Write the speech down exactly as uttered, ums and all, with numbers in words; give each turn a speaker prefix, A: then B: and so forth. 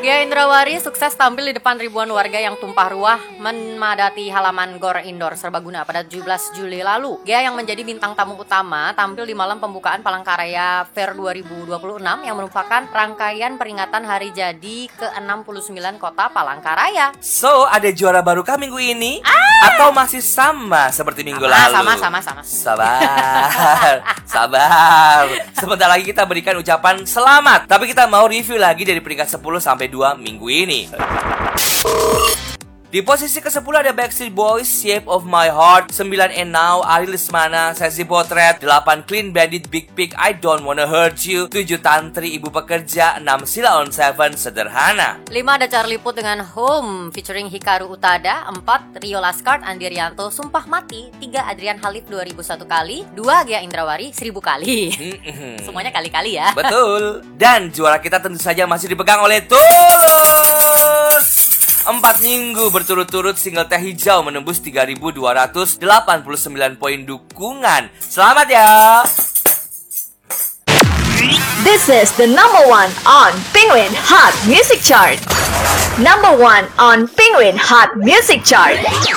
A: Gia Indrawari sukses tampil di depan ribuan warga yang tumpah ruah memadati halaman Gor Indoor Serbaguna pada tujuh belas Juli lalu. Gia yang menjadi bintang tamu utama tampil di malam pembukaan Palangkaraya Fair dua ribu dua puluh enam yang merupakan rangkaian peringatan hari jadi ke enam puluh sembilan kota Palangkaraya.
B: So, ada juara baru kah minggu ini?
A: Ah!
B: Atau masih sama seperti minggu
A: sama,
B: lalu?
A: Sama, sama, sama.
B: Sabar, sabar. Sebentar lagi kita berikan ucapan selamat. Tapi kita mau review lagi dari peringkat sepuluh sampai dua minggu ini. Di posisi kesepuluh ada Backstreet Boys, Shape of My Heart. Sembilan And Now, Ari Lesmana, Sesi Potret. Delapan Clean Bandit, Big Pig, I Don't Wanna Hurt You. Tujuh Tantri, Ibu Pekerja. Enam Sheila on Seven, Sederhana.
A: Lima ada Charlie Puth dengan Home featuring Hikaru Utada. Empat Rio Laskart, Andi Rianto, Sumpah Mati. Tiga Adrian Halid dua ribu satu kali. Dua Gia Indrawari seribu kali. Semuanya kali-kali ya.
B: Betul. Dan juara kita tentu saja masih dipegang oleh Tulus. Empat minggu berturut-turut single Teh Hijau menembus tiga ribu dua ratus delapan puluh sembilan poin dukungan. Selamat ya.
C: This is the number one on Penguin Hot Music Chart. Number one on Penguin Hot Music Chart.